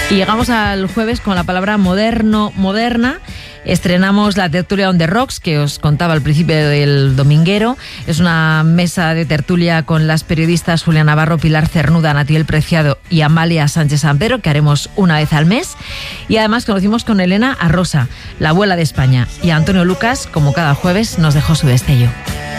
Y llegamos al jueves con la palabra moderna. Estrenamos la tertulia On The Rocks, que os contaba al principio del dominguero. Es una mesa de tertulia con las periodistas Julia Navarro, Pilar Cernuda, Natiel Preciado y Amalia Sánchez San Pedro, que haremos una vez al mes. Y además conocimos con Elena a Rosa, la abuela de España. Y Antonio Lucas, como cada jueves, nos dejó su destello.